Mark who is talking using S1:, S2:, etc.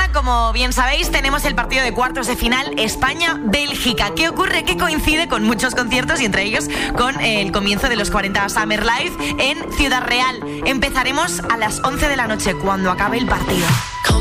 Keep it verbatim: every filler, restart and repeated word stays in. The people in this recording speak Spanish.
S1: mañana, como bien sabéis, tenemos el partido de cuartos de final España-Bélgica. ¿Qué ocurre? Que coincide con muchos conciertos y entre ellos con el comienzo de los cuarenta Summer Live en Ciudad Real. Empezaremos a las once de la noche cuando acabe el partido.